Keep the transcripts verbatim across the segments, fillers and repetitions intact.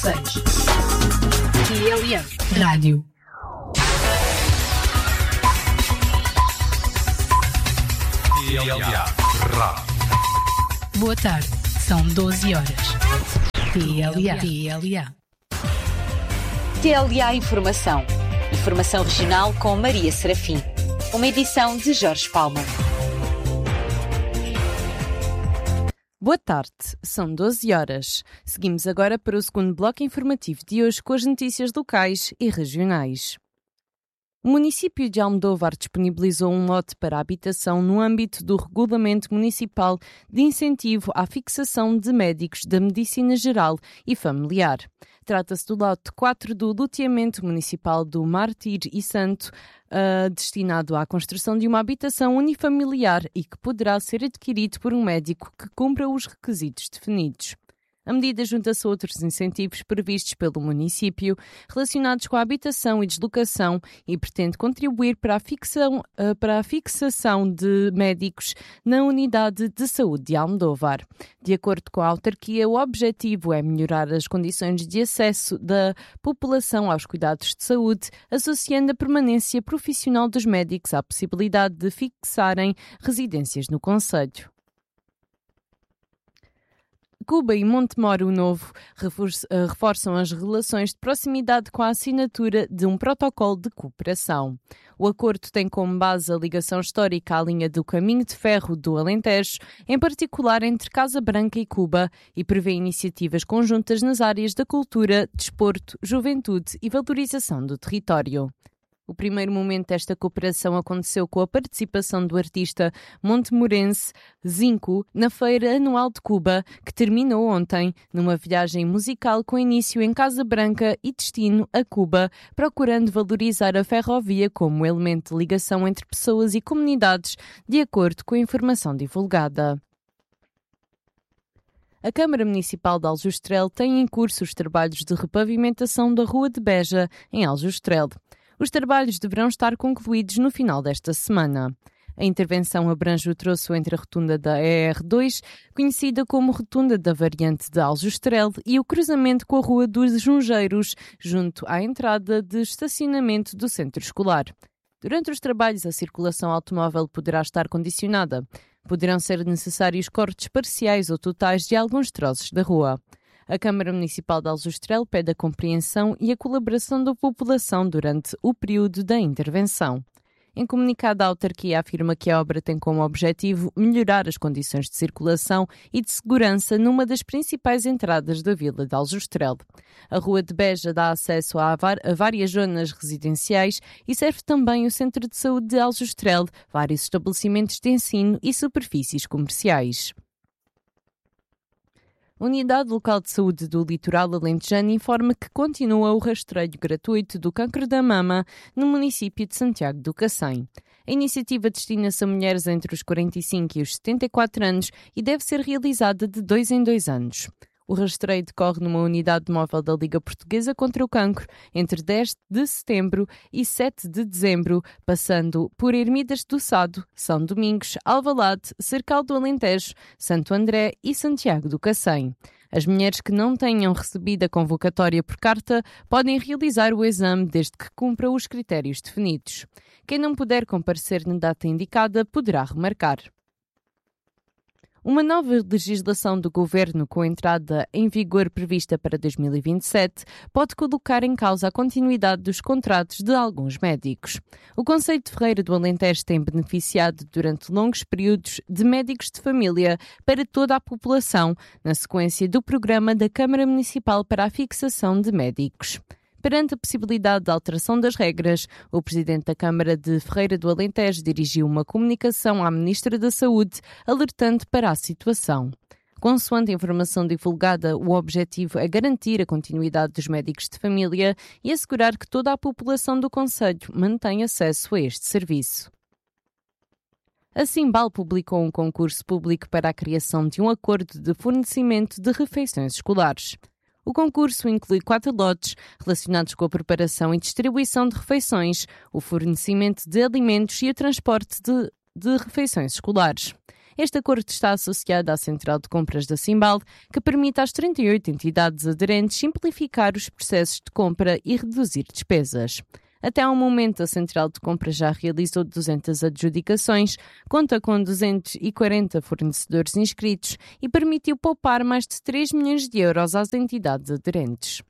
seis. T L A Rádio. T L A Rádio. Boa tarde, são doze horas. T L A. T L A. T L A Informação. Informação regional com Maria Serafim. Uma edição de Jorge Palma. Boa tarde, são doze horas. Seguimos agora para o segundo bloco informativo de hoje com as notícias locais e regionais. O município de Almodóvar disponibilizou um lote para habitação no âmbito do Regulamento Municipal de Incentivo à Fixação de Médicos da Medicina Geral e Familiar. Trata-se do lote quatro do loteamento municipal do Mártir e Santo, uh, destinado à construção de uma habitação unifamiliar e que poderá ser adquirido por um médico que cumpra os requisitos definidos. A medida junta-se a outros incentivos previstos pelo município relacionados com a habitação e deslocação e pretende contribuir para a, fixação, para a fixação de médicos na unidade de saúde de Almodóvar. De acordo com a autarquia, o objetivo é melhorar as condições de acesso da população aos cuidados de saúde, associando a permanência profissional dos médicos à possibilidade de fixarem residências no concelho. Cuba e Montemoro Novo reforçam as relações de proximidade com a assinatura de um protocolo de cooperação. O acordo tem como base a ligação histórica à linha do Caminho de Ferro do Alentejo, em particular entre Casa Branca e Cuba, e prevê iniciativas conjuntas nas áreas da cultura, desporto, juventude e valorização do território. O primeiro momento desta cooperação aconteceu com a participação do artista montemorense Zinco na Feira Anual de Cuba, que terminou ontem numa viagem musical com início em Casa Branca e destino a Cuba, procurando valorizar a ferrovia como elemento de ligação entre pessoas e comunidades, de acordo com a informação divulgada. A Câmara Municipal de Aljustrel tem em curso os trabalhos de repavimentação da Rua de Beja, em Aljustrel. Os trabalhos deverão estar concluídos no final desta semana. A intervenção abrange o troço entre a rotunda da E R dois, conhecida como rotunda da variante de Aljustrel, e o cruzamento com a Rua dos Jungeiros, junto à entrada de estacionamento do centro escolar. Durante os trabalhos, a circulação automóvel poderá estar condicionada. Poderão ser necessários cortes parciais ou totais de alguns troços da rua. A Câmara Municipal de Aljustrel pede a compreensão e a colaboração da população durante o período da intervenção. Em comunicado, a autarquia afirma que a obra tem como objetivo melhorar as condições de circulação e de segurança numa das principais entradas da vila de Aljustrel. A Rua de Beja dá acesso a, a várias zonas residenciais e serve também o Centro de Saúde de Aljustrel, vários estabelecimentos de ensino e superfícies comerciais. A Unidade Local de Saúde do Litoral Alentejano informa que continua o rastreio gratuito do cancro da mama no município de Santiago do Cacém. A iniciativa destina-se a mulheres entre os quarenta e cinco e os setenta e quatro anos e deve ser realizada de dois em dois anos. O rastreio decorre numa unidade móvel da Liga Portuguesa contra o Cancro entre dez de setembro e sete de dezembro, passando por Ermidas do Sado, São Domingos, Alvalade, Cercal do Alentejo, Santo André e Santiago do Cacém. As mulheres que não tenham recebido a convocatória por carta podem realizar o exame desde que cumpra os critérios definidos. Quem não puder comparecer na data indicada poderá remarcar. Uma nova legislação do Governo com entrada em vigor prevista para dois mil e vinte e sete pode colocar em causa a continuidade dos contratos de alguns médicos. O Concelho de Ferreira do Alentejo tem beneficiado durante longos períodos de médicos de família para toda a população, na sequência do programa da Câmara Municipal para a fixação de médicos. Perante a possibilidade de alteração das regras, o Presidente da Câmara de Ferreira do Alentejo dirigiu uma comunicação à Ministra da Saúde, alertando para a situação. Consoante a informação divulgada, o objetivo é garantir a continuidade dos médicos de família e assegurar que toda a população do concelho mantém acesso a este serviço. A Simbal publicou um concurso público para a criação de um acordo de fornecimento de refeições escolares. O concurso inclui quatro lotes relacionados com a preparação e distribuição de refeições, o fornecimento de alimentos e o transporte de, de refeições escolares. Este acordo está associado à Central de Compras da Simbal, que permite às trinta e oito entidades aderentes simplificar os processos de compra e reduzir despesas. Até ao momento, a Central de Compras já realizou duzentas adjudicações, conta com duzentos e quarenta fornecedores inscritos e permitiu poupar mais de três milhões de euros às entidades aderentes.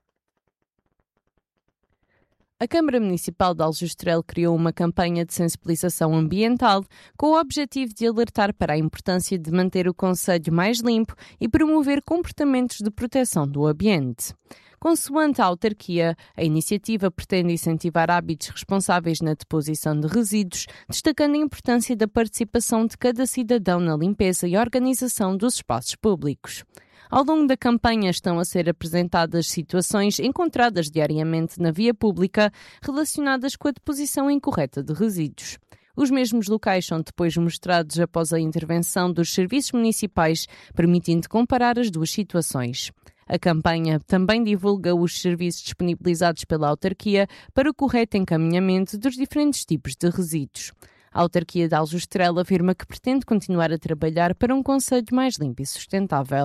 A Câmara Municipal de Aljustrel criou uma campanha de sensibilização ambiental com o objetivo de alertar para a importância de manter o concelho mais limpo e promover comportamentos de proteção do ambiente. Consoante a autarquia, a iniciativa pretende incentivar hábitos responsáveis na deposição de resíduos, destacando a importância da participação de cada cidadão na limpeza e organização dos espaços públicos. Ao longo da campanha estão a ser apresentadas situações encontradas diariamente na via pública relacionadas com a deposição incorreta de resíduos. Os mesmos locais são depois mostrados após a intervenção dos serviços municipais, permitindo comparar as duas situações. A campanha também divulga os serviços disponibilizados pela autarquia para o correto encaminhamento dos diferentes tipos de resíduos. A autarquia de Aljustrel afirma que pretende continuar a trabalhar para um concelho mais limpo e sustentável.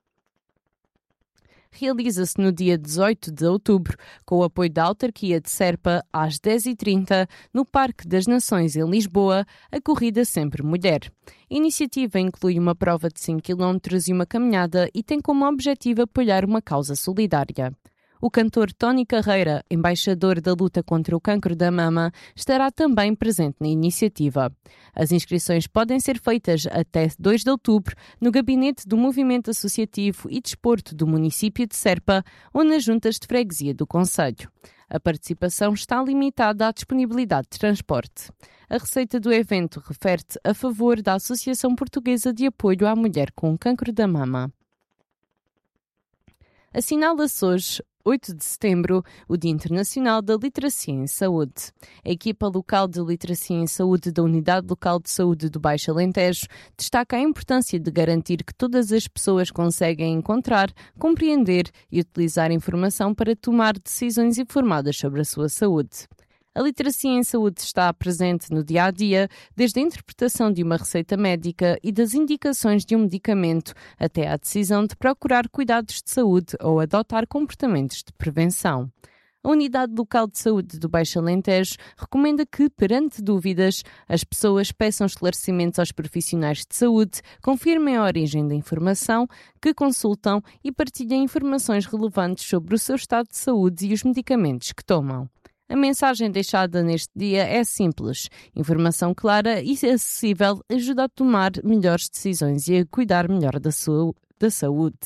Realiza-se no dia dezoito de outubro, com o apoio da autarquia de Serpa, às dez e trinta, no Parque das Nações, em Lisboa, a corrida Sempre Mulher. A iniciativa inclui uma prova de cinco quilómetros e uma caminhada e tem como objetivo apoiar uma causa solidária. O cantor Tony Carreira, embaixador da luta contra o cancro da mama, estará também presente na iniciativa. As inscrições podem ser feitas até dois de outubro no gabinete do Movimento Associativo e Desporto do município de Serpa ou nas juntas de freguesia do concelho. A participação está limitada à disponibilidade de transporte. A receita do evento refere-se a favor da Associação Portuguesa de Apoio à Mulher com Cancro da Mama. Assinala-se hoje, oito de setembro, o Dia Internacional da Literacia em Saúde. A equipa local de Literacia em Saúde da Unidade Local de Saúde do Baixo Alentejo destaca a importância de garantir que todas as pessoas conseguem encontrar, compreender e utilizar informação para tomar decisões informadas sobre a sua saúde. A literacia em saúde está presente no dia-a-dia, desde a interpretação de uma receita médica e das indicações de um medicamento, até à decisão de procurar cuidados de saúde ou adotar comportamentos de prevenção. A Unidade Local de Saúde do Baixo Alentejo recomenda que, perante dúvidas, as pessoas peçam esclarecimentos aos profissionais de saúde, confirmem a origem da informação que consultam e partilhem informações relevantes sobre o seu estado de saúde e os medicamentos que tomam. A mensagem deixada neste dia é simples. Informação clara e acessível ajuda a tomar melhores decisões e a cuidar melhor da, sua, da saúde.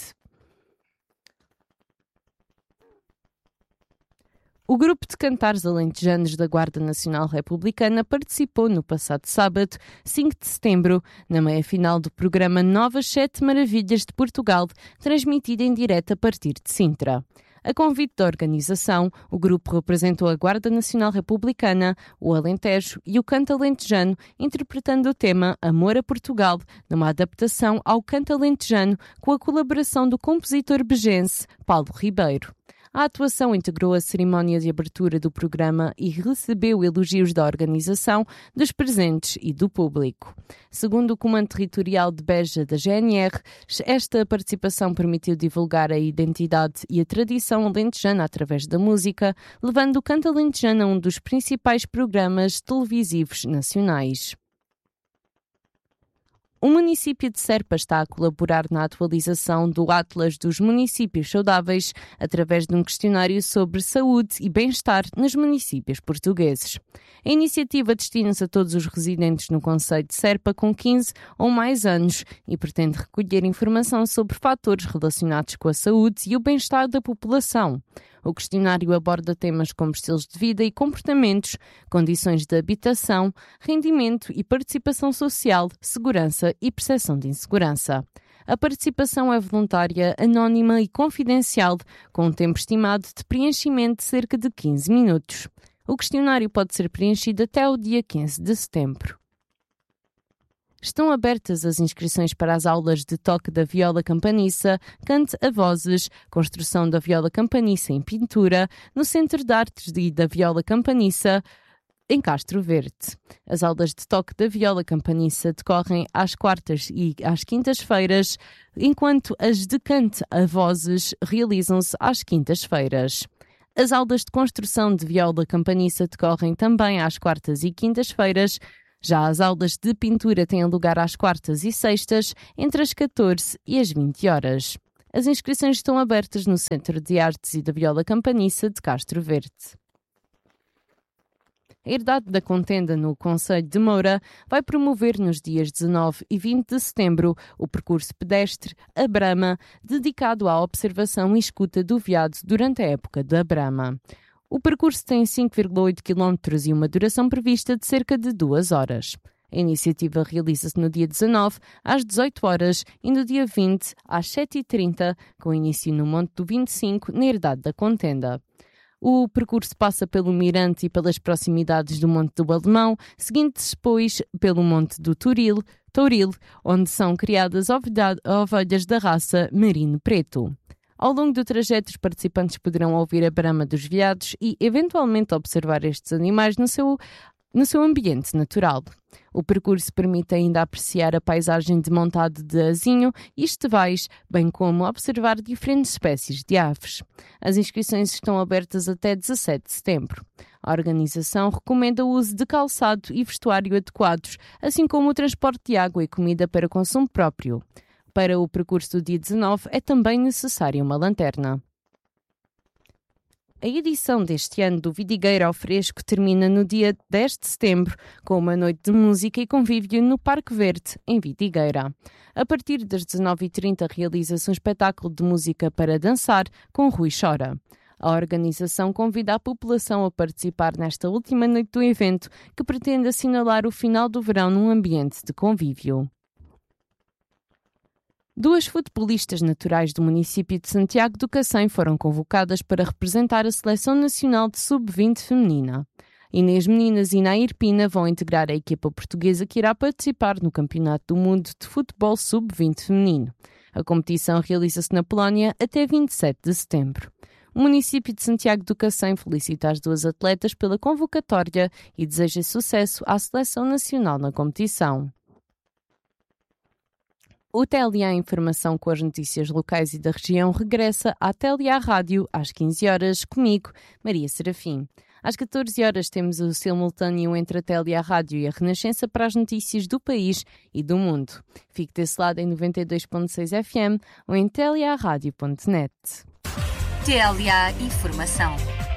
O grupo de cantares alentejanos da Guarda Nacional Republicana participou no passado sábado, cinco de setembro, na meia-final do programa Novas Sete Maravilhas de Portugal, transmitido em direto a partir de Sintra. A convite da organização, o grupo representou a Guarda Nacional Republicana, o Alentejo e o canto alentejano, interpretando o tema Amor a Portugal, numa adaptação ao canto alentejano com a colaboração do compositor begense Paulo Ribeiro. A atuação integrou a cerimónia de abertura do programa e recebeu elogios da organização, dos presentes e do público. Segundo o Comando Territorial de Beja da G N R, esta participação permitiu divulgar a identidade e a tradição alentejana através da música, levando o canto alentejano a um dos principais programas televisivos nacionais. O município de Serpa está a colaborar na atualização do Atlas dos Municípios Saudáveis através de um questionário sobre saúde e bem-estar nos municípios portugueses. A iniciativa destina-se a todos os residentes no concelho de Serpa com quinze ou mais anos e pretende recolher informação sobre fatores relacionados com a saúde e o bem-estar da população. O questionário aborda temas como estilos de vida e comportamentos, condições de habitação, rendimento e participação social, segurança e percepção de insegurança. A participação é voluntária, anónima e confidencial, com um tempo estimado de preenchimento de cerca de quinze minutos. O questionário pode ser preenchido até o dia quinze de setembro. Estão abertas as inscrições para as aulas de toque da viola campaniça, cante a vozes, construção da viola campaniça em pintura, no Centro de Artes e da Viola Campaniça, em Castro Verde. As aulas de toque da viola campaniça decorrem às quartas e às quintas-feiras, enquanto as de cante a vozes realizam-se às quintas-feiras. As aulas de construção de viola campaniça decorrem também às quartas e quintas-feiras. Já as aulas de pintura têm lugar às quartas e sextas, entre as catorze e as vinte horas. As inscrições estão abertas no Centro de Artes e da Viola Campaniça de Castro Verde. A Herdade da Contenda no Concelho de Moura vai promover nos dias dezanove e vinte de setembro o percurso pedestre A Brama, dedicado à observação e escuta do veado durante a época da Brama. O percurso tem cinco vírgula oito quilómetros e uma duração prevista de cerca de duas horas. A iniciativa realiza-se no dia dezanove, às dezoito horas, e no dia vinte, às sete e trinta, com início no Monte do vinte e cinco, na Herdade da Contenda. O percurso passa pelo Mirante e pelas proximidades do Monte do Alemão, seguindo-se depois pelo Monte do Touril, Touril, onde são criadas ovelhas da raça Merino Preto. Ao longo do trajeto, os participantes poderão ouvir a brama dos veados e, eventualmente, observar estes animais no seu no seu ambiente natural. O percurso permite ainda apreciar a paisagem de montado de azinho e estevais, bem como observar diferentes espécies de aves. As inscrições estão abertas até dezassete de setembro. A organização recomenda o uso de calçado e vestuário adequados, assim como o transporte de água e comida para consumo próprio. Para o percurso do dia dezanove é também necessária uma lanterna. A edição deste ano do Vidigueira ao Fresco termina no dia dez de setembro, com uma noite de música e convívio no Parque Verde, em Vidigueira. A partir das dezanove e trinta realiza-se um espetáculo de música para dançar com Rui Chora. A organização convida a população a participar nesta última noite do evento, que pretende assinalar o final do verão num ambiente de convívio. Duas futebolistas naturais do município de Santiago do Cacém foram convocadas para representar a Seleção Nacional de sub vinte feminina. Inês Meninas e Nair Pina vão integrar a equipa portuguesa que irá participar no Campeonato do Mundo de Futebol sub vinte feminino. A competição realiza-se na Polónia até vinte e sete de setembro. O município de Santiago do Cacém felicita as duas atletas pela convocatória e deseja sucesso à Seleção Nacional na competição. O T L A Informação com as notícias locais e da região regressa à T L A Rádio às quinze horas, comigo, Maria Serafim. Às catorze horas temos o simultâneo entre a T L A Rádio e a Renascença para as notícias do país e do mundo. Fique desse lado em noventa e dois ponto seis F M ou em t l a rádio ponto net. T L A Informação.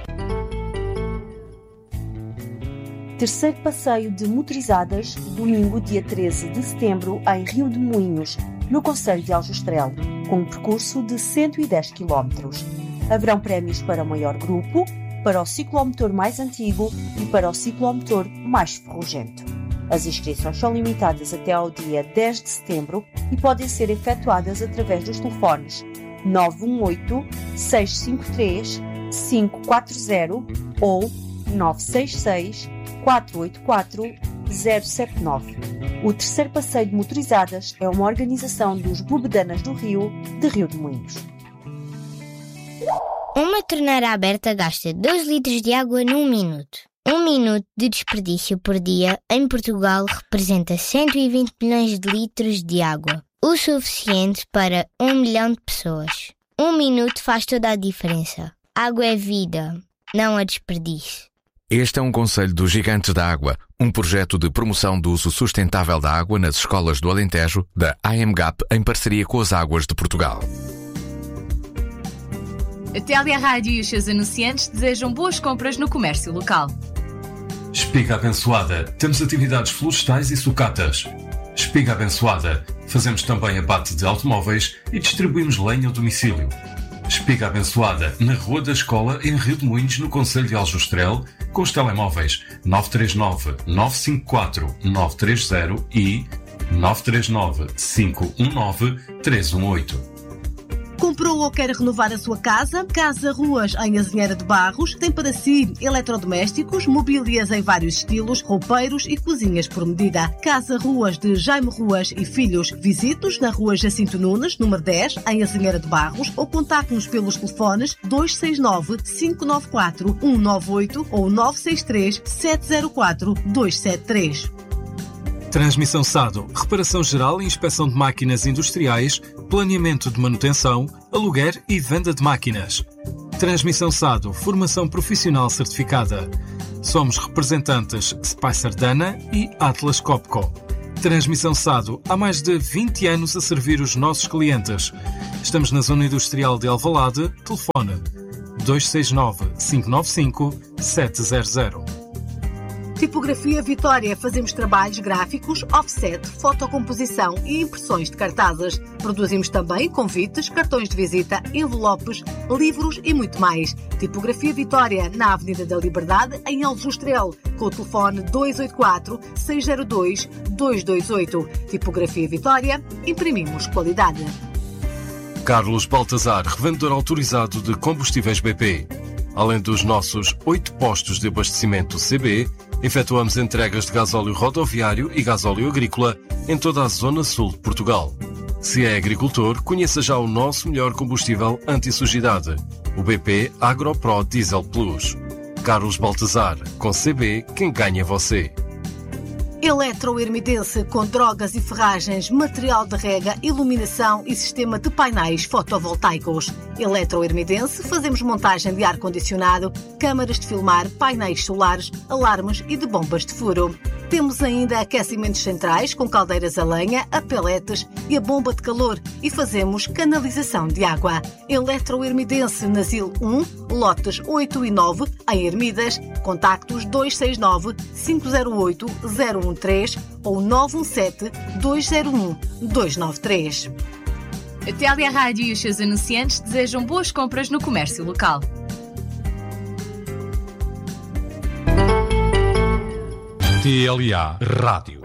Terceiro passeio de motorizadas, domingo, dia treze de setembro, em Rio de Moinhos, no concelho de Aljustrel, com um percurso de cento e dez quilómetros. Haverão prémios para o maior grupo, para o ciclomotor mais antigo e para o ciclomotor mais ferrugento. As inscrições são limitadas até ao dia dez de setembro e podem ser efetuadas através dos telefones nove um oito, seis cinco três, cinco quatro zero ou nove seis seis, quatro oito quatro, zero sete nove. O terceiro passeio de motorizadas é uma organização dos Bobedanas do Rio, de Rio de Moinhos. Uma torneira aberta gasta dois litros de água num minuto. Um minuto de desperdício por dia em Portugal representa cento e vinte milhões de litros de água, o suficiente para um milhão de pessoas. Um minuto faz toda a diferença. Água é vida, não a desperdício. Este é um conselho dos Gigantes da Água, um projeto de promoção do uso sustentável da água nas escolas do Alentejo, da A M G A P, em parceria com as Águas de Portugal. A T L A Rádio e os seus anunciantes desejam boas compras no comércio local. Espiga Abençoada. Temos atividades florestais e sucatas. Espiga Abençoada. Fazemos também abate de automóveis e distribuímos lenha ao domicílio. Espiga Abençoada, na Rua da Escola, em Rio de Moinhos, no concelho de Aljustrel, com os telemóveis nove três nove, nove cinco quatro, nove três zero e nove três nove, cinco um nove, três um oito. Comprou ou quer renovar a sua casa? Casa Ruas, em Azinheira de Barros, tem para si eletrodomésticos, mobílias em vários estilos, roupeiros e cozinhas por medida. Casa Ruas de Jaime Ruas e Filhos. Visite-nos na Rua Jacinto Nunes, número dez, em Azinheira de Barros, ou contacte-nos pelos telefones dois seis nove, cinco nove quatro, um nove oito ou nove seis três, sete zero quatro, dois sete três. Transmissão Sado, reparação geral e inspeção de máquinas industriais, planeamento de manutenção, aluguer e venda de máquinas. Transmissão Sado, formação profissional certificada. Somos representantes Spicer Dana e Atlas Copco. Transmissão Sado, há mais de vinte anos a servir os nossos clientes. Estamos na zona industrial de Alvalade, telefone dois seis nove, cinco nove cinco, sete zero zero. Tipografia Vitória. Fazemos trabalhos gráficos, offset, fotocomposição e impressões de cartazes. Produzimos também convites, cartões de visita, envelopes, livros e muito mais. Tipografia Vitória, na Avenida da Liberdade, em Aljustrel, com o telefone dois oito quatro, seis zero dois, dois dois oito. Tipografia Vitória, imprimimos qualidade. Carlos Baltazar, revendedor autorizado de combustíveis B P. Além dos nossos oito postos de abastecimento C B, efetuamos entregas de gasóleo rodoviário e gasóleo agrícola em toda a zona sul de Portugal. Se é agricultor, conheça já o nosso melhor combustível anti-sujidade, o B P AgroPro Diesel Plus. Carlos Baltazar, com C B, quem ganha é você. Eletroermidense, com drogas e ferragens, material de rega, iluminação e sistema de painéis fotovoltaicos. Eletroermidense, fazemos montagem de ar-condicionado, câmaras de filmar, painéis solares, alarmes e de bombas de furo. Temos ainda aquecimentos centrais com caldeiras a lenha, a peletes e a bomba de calor e fazemos canalização de água. Eletroermidense, Nasil um, lotes oito e nove, em Ermidas. Contactos dois seis nove, cinco zero oito, zero um três ou nove um sete, dois zero um, dois nove três. A Télia Rádio e os seus anunciantes desejam boas compras no comércio local. T L A Rádio.